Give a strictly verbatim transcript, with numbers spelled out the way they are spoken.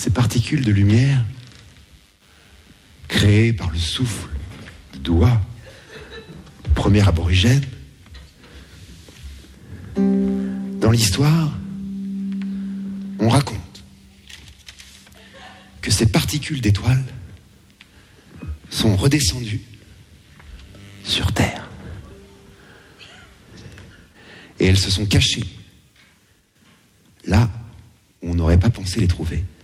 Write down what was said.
ces particules de lumière, créées par le souffle de doigts, premier aborigène, dans l'histoire, on raconte que ces particules d'étoiles sont redescendues sur Terre. Et elles se sont cachées là où on n'aurait pas pensé les trouver.